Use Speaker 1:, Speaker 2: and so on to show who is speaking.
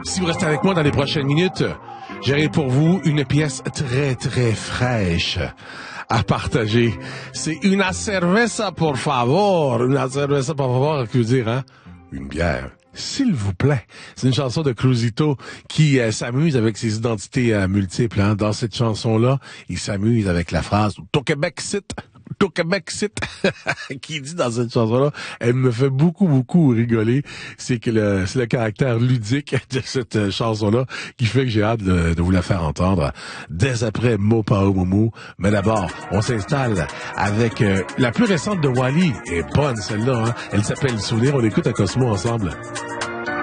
Speaker 1: Si vous restez avec moi dans les prochaines minutes, j'aurai pour vous une pièce très, très fraîche à partager. C'est una cerveza, por favor. Una cerveza, por favor, que veut dire, hein? Une bière. S'il vous plaît. C'est une chanson de Cruzito qui s'amuse avec ses identités multiples. Hein. Dans cette chanson-là, il s'amuse avec la phrase « Au Québec, cite ». Au Québec, cite, qui dit dans cette chanson-là, elle me fait beaucoup, beaucoup rigoler. C'est le caractère ludique de cette chanson-là qui fait que j'ai hâte de vous la faire entendre dès après Mo Pao Momo. Mais d'abord, on s'installe avec la plus récente de Wally. Et bonne celle-là, hein. Elle s'appelle Souvenir. On l'écoute à Cosmo ensemble.